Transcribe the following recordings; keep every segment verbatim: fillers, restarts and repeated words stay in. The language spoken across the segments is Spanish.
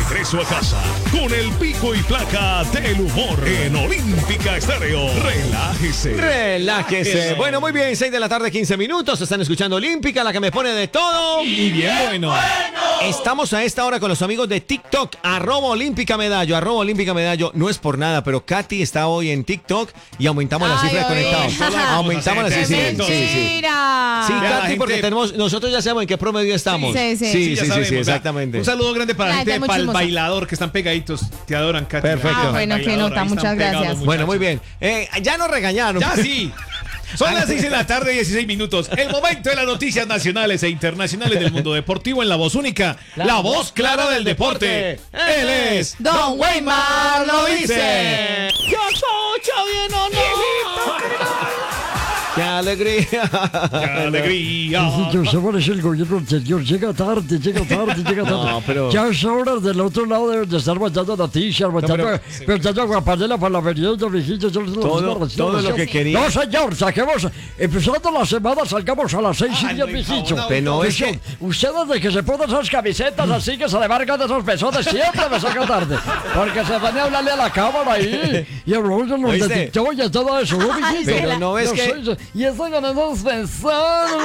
regreso a casa con el pico y placa del humor en Olímpica Estéreo. Relájese. Relájese. Bueno, muy bien, seis de la tarde, quince minutos. Están escuchando Olímpica, la que me pone de todo. Y bien bueno. Estamos a esta hora con los amigos de TikTok, arroba Olímpica Medallo, arroba Olímpica Medallo. No es por nada, pero Katy está hoy en TikTok y aumentamos la Ay, cifra de oye. conectados. Aumentamos la cifra. Sí, sí, sí. Mentira. Sí, Ya, la Katy, gente- porque tenemos, nosotros ya sabemos en qué promedio estamos. Sí, sí. sí, Sí, ya sí, sí, sabemos, sí, o sea, exactamente. Un saludo grande para la La gente, gente muy para el chismosa. bailador que están pegaditos. Te adoran, Katy. Perfecto. Ah, bueno, qué Bailador, nota, ahí muchas están pegados gracias. los Bueno, muy muchachos. bien. Eh, ya nos regañaron. Ya sí. Son las seis de la tarde, dieciséis minutos. El momento de las noticias nacionales e internacionales del mundo deportivo en la voz única, la, voz clara del deporte. Él es Don Weimar lo dice. Yo soy bien o no. ¡Qué alegría! ¡Qué alegría! Hijito, sabores el gobierno anterior. Llega tarde, llega tarde, llega tarde. No, pero- Ya es hora del otro lado deben de estar mandando noticias, mandando, pero- mandando aguapanela para la merienda, mijito. Todo, todo lo que quería. No, señor, saquemos. Empezando la semana, salgamos a las seis y Ay, diez, no, mijito. no, Pero no, es Usted- que- Ustedes de que se ponen esas camisetas así que se le marcan de esos pezones, siempre me sacan tarde. Porque se van a hablarle a la cámara ahí. Y hablar de los ¿Oíste? de TikTok y todo eso, ¿no, mijito? Pero no es Yo que- soy- y eso que no nos pensaron.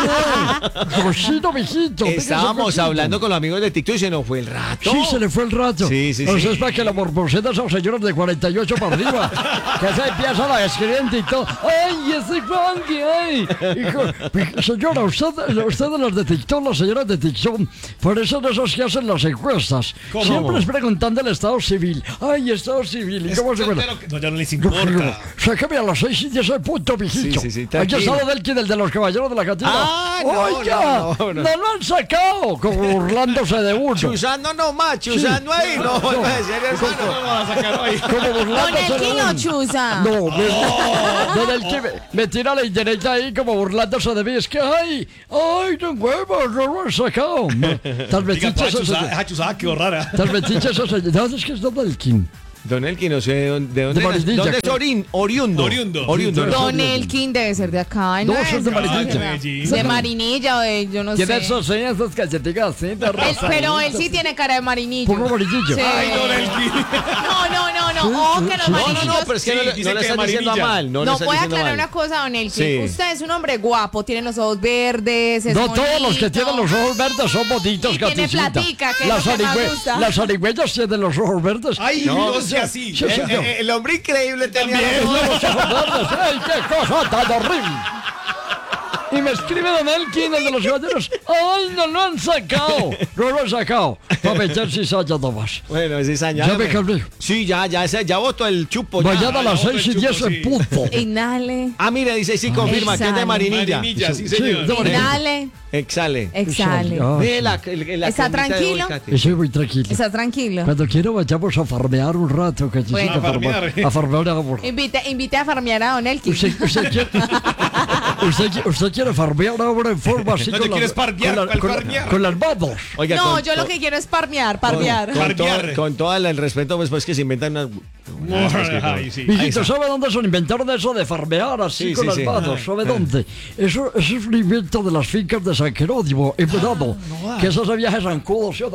Cosito, mijito. Estábamos Fíjese, hablando con los amigos de TikTok y se nos fue el rato. Sí, se le fue el rato. Sí, sí, O sea, sí. es para que la morbosetas son señoras de cuarenta y ocho para arriba. Que se empiezan a escribir en TikTok. ¡Ay, ese Frankie! ¡Ay! Hijo, señora, usted, ustedes las de TikTok, las señoras de TikTok, parecen esos que hacen las encuestas. ¿Cómo? Siempre les preguntando el estado civil. ¡Ay, estado civil! ¿Y cómo se llama? No, ya no les No, importa. sácame a las seis y diez el punto, mijito. Sí, sí, sí, Aquí tranquilo. está Delkin, el de los caballeros de la cantina. Ah, no, Oiga, no, no, no. no lo han sacado, como burlándose de uno. Chuzando nomás, chuzando ahí. No, no, en serio, hermano. Vamos a sacar hoy. Como Don burlándose de Elkin uno. o Chuza. No, me, Don Elkin me, me tira la indirecta ahí como burlándose de mí. Es que, ay, ay, no huevos, no lo han sacado. Tal vez Diga, chicha chuzada, esa chuzada quedó rara. Tal vez chicha eso. ¿De dónde es que es Don Elkin? Don Elkin, no sé de dónde, de dónde, De nació- Marinilla. ¿dónde es Orin, Oriundo. Oriundo. Oriundo. Sí, Don Elkin debe ser de acá. No, es son de de Marinilla. Medellín. De Marinilla o de yo no sé. Tiene esos señas, esas calceticas así, de Él- rosa. pero él sí tiene cara de marinillo. Puro marinillo. Sí. Ay, Don Elkin. No, no, no, no. Oh, que los sí. No, no, marinillos. no, pero es que Sí, no, le- dice no le que están diciendo a Marinilla. mal. No, le No, están voy a diciendo aclarar mal. una cosa, Don Elkin. Sí. Usted es un hombre guapo, tiene los ojos verdes, es No todos los que bonito. tienen los ojos verdes son bonitos, Y tiene Caticita. platica, que es Las lo que más arigüe- gusta. Las arigüeyas tienen los ojos verdes. Ay, No, no sea así. sí, sí. Eh, eh, el hombre increíble tenía También. los ojos. Los ojos verdes. ¡Ay, qué cosa tan horrible! Y me escribe Don Elkin, el de los caballeros. ¡Ay, no lo han sacado! No lo han sacado. Para meter cizaña nomás. Bueno, ese es Ya me calmé. Sí, ya, ya, ese- ya votó el chupo. ya. Mañana a las no, seis y el diez chupo, en sí. punto. Inhale, Ah, mire, dice, sí, confirma que es de Exhale. Marinilla. Marinilla, sí, Sí, señor. de Marinilla. inhale, Exhale. exhale. Ah, Ve sí. la, el- la ¿Está cremita de tranquilo? aguacate. Estoy muy tranquilo. ¿Está tranquilo? Cuando quiero vayamos a farmear un rato, Caticita. Bueno. A farmear. A farmear una burra. Invite, invite a farmear a Don Elkin. Usted, usted quiere, usted, qui- usted quiere farmear ahora en forma así No con, te quieres las- pardear, con, la- ¿cuál con, farmear? con las manos. Oiga, No, con yo lo to- que quiero es parmear, parmear. Con, todo, Farmear. con todo el respeto, pues, pues que se inventan unas. unas- pues, que no. Ay, sí. Mijito, ¿sabe dónde se inventaron eso de farmear así Sí, con sí, las sí. manos? ¿Sabe dónde? Eso, eso es un invento de las fincas de San Jerónimo, en verano. que esos de viajes zancudos, ¿sí o no?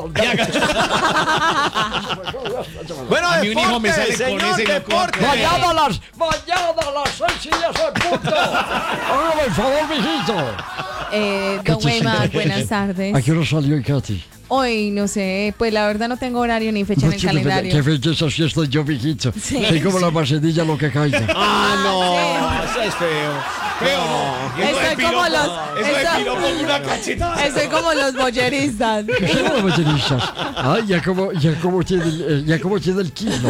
Bueno, A mí un hijo me deporte, sale con señor, ese y no deporte. con- Mañana a las, mañana a las seis y diez en punto. Hágame el favor, mijito. Eh, Don Weimar, buenas ¿A tardes. qué hora salió Katy? Hoy, no sé, pues la verdad no tengo horario ni fecha en el Qué calendario. belleza si estoy yo, mijito. Sí. Soy como la macedilla lo que caiga. Ah, no, eso es feo. Feo, no. Eso de Estoy como piropo, los... Eso de estoy- piropo, una cachetada. Estoy como los bolleristas. ¿Qué son los ballenistas? Ay, ya como, ya como tiene el, eh, ya como tiene el kilo.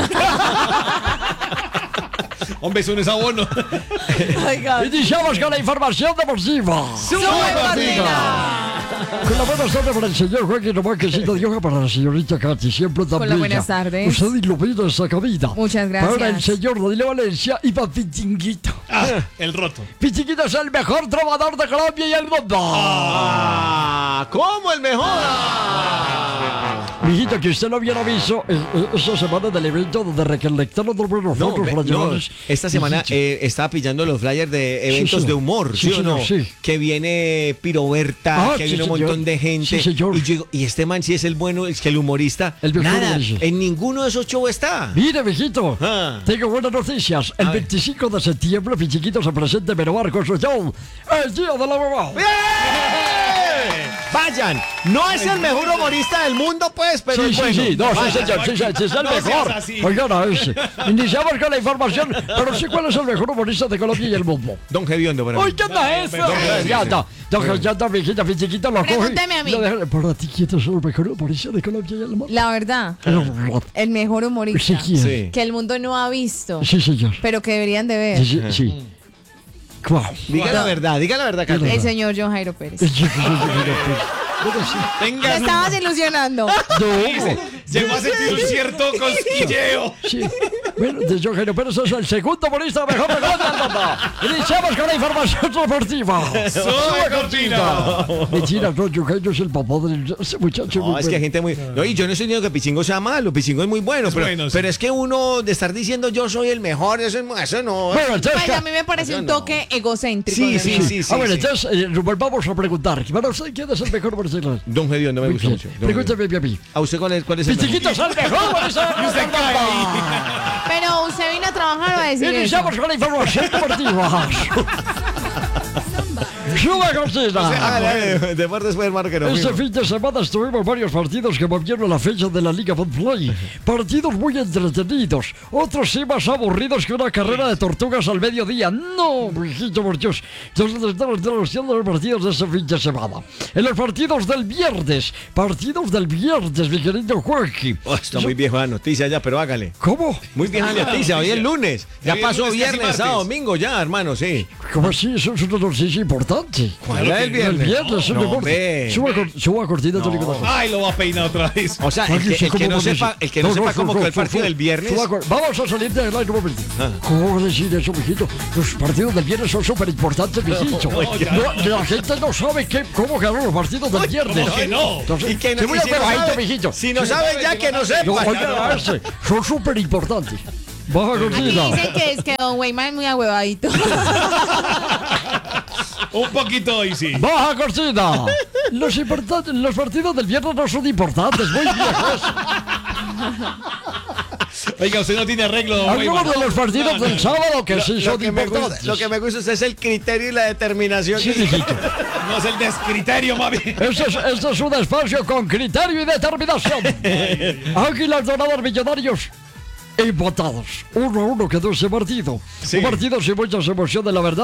Hombre, eso no es abono. Oiga. Iniciamos con la información deportiva. ¡Sube, Martina! Con la buenas tardes para el señor Joaquín Marquesita de Yoga, para la señorita Katy, siempre tan Hola, bella. buenas tardes. Usted ilumina esta cabina. Muchas gracias. Para el señor Danilo Valencia y para Pichinguito. Ah, el roto. Pichinguito es el mejor trovador de Colombia y el mundo. Ah, ¿cómo el mejor? Mijito, que usted lo hubiera visto eh, eh, esa semana del evento donde recolectaron los buenos No, fotos ve- para no, llevarles. esta semana Mijito. eh, estaba pillando los flyers de eventos señor. de humor, ¿sí, Sí, o no? señor, sí. Que viene Piroberta, Ah, que sí, viene un señor. montón de gente. Sí, señor. Y, yo digo, y este man sí es el bueno, es que el humorista. El mejor nada, humorista. en ninguno de esos shows está. Mire, mijito, Ah. tengo buenas noticias. El A ver. veinticinco de septiembre, mi chiquito se presenta en Benobar con su show, El Día de la Mamá. Vayan, no es el mejor humorista del mundo, pues, pero Sí, es sí, bueno. sí, no, sí, Vayan. señor, sí, sí, sí, es el No seas mejor. así. Oigan, a ese. Iniciamos con la información, pero sí, ¿cuál es el mejor humorista de Colombia y el mundo? Don Gediondo, para mí. ¡Uy, qué anda eso! Ya está, don ya está, mijita, mi chiquito lo coge. Pregúnteme a mí. Lo deja- Para ti, ¿quién es el mejor humorista de Colombia y el mundo? La verdad, el mejor Sí, humorista ¿quién? Sí. que el mundo no ha visto, Sí, señor. pero que deberían de ver. Sí, sí, sí. ¿Cuál? Diga la verdad, diga la verdad, Carlos. El señor John Jairo Pérez. Sí, sí, sí, sí, sí. Bueno, sí. Te Venga, estabas ilusionando. No, llegó a sentir un cierto cosquilleo. sí. Bueno, de John Jairo Pérez es el segundo humorista mejor de Colombia del mundo. Iniciamos con la información deportiva. Sube cortina. Mentira, no, John Jairo es el papá de ese muchacho. No, muy es que hay bueno. gente muy. No, y yo no estoy diciendo que Pichingo sea malo, Pichingo es muy bueno, pero, bueno, sí. pero es que uno de estar diciendo yo soy el mejor, eso, es- eso no. Bueno, entonces, Pues a mí me parece Yo un no. toque egocéntrico. Sí, de sí, verdad. sí, sí. ah, bueno, sí. entonces, eh, Rubén, vamos a preguntar. Bueno, ¿usted quién es el mejor humorista? Don Gediondo me Muy gusta bien. mucho. Don Pregúntame a mí. Gediondo. ¿A usted cuál es, cuál es Mi el mejor? chiquito es el mejor humorista del Usted mundo. cae ahí. Pero usted vino a trabajar o a decir eso. Iniciamos con la información deportiva. Sube cortina. Ah, dale, Deportes fue el marco que nos Este fuimos. fin de semana estuvimos varios partidos que movieron la fecha de la Liga Fútbol. Partidos muy entretenidos, otros sí más aburridos que una carrera de tortugas al mediodía. No, mijito, por Dios. Entonces estamos traduciendo los partidos de este fin de semana. En los partidos del viernes, partidos del viernes, mi querido Joaquín. Oh, está muy vieja la noticia ya, pero hágale. ¿Cómo? Muy vieja la noticia, hoy es lunes. Ya Hoy es pasó lunes, casi viernes, martes. sábado, domingo ya, hermano, sí. ¿Cómo así? Eso es una noticia importante. ¿Cuál es el El viernes? viernes, No, un deporte. hombre. Suba, cor- suba cortina, Tony Corazón. Ay, lo va a peinar otra vez. O sea, el Oye, que, sí, el que ¿cómo no va a decir? sepa, el que no sepa cómo quedó el partido del viernes. Suba cor- Vamos a salir de la un momento. ¿Cómo vas a decir eso, mijito? Los partidos del viernes son súper importantes, mijito. no, ya. No, la gente no sabe qué, cómo quedaron los partidos del viernes. ¿cómo que no? Entonces, Y que no, sí, muy y si no acuerdo, sabe- mijito. si no sabe ya que no No, sepa. oiga, ese, son súper importantes. Baja Aquí cortina. dicen que es que Don Weyman es muy ahuevadito. Un poquito hoy sí. Baja cortina. Los, importantes, los partidos del viernes no son importantes, muy viejos. Oiga, usted no tiene arreglo. don Algunos Weyman. de los partidos del sábado que sí Lo son que, me gusta, importantes. lo que me gusta es el criterio y la determinación. Sí, mijito. No es el descriterio, mami. Este es, este es un espacio con criterio y determinación. Águilas Doradas Millonarios empatados. Uno a uno quedó ese partido. Sí. Un partido sin muchas emociones, la verdad.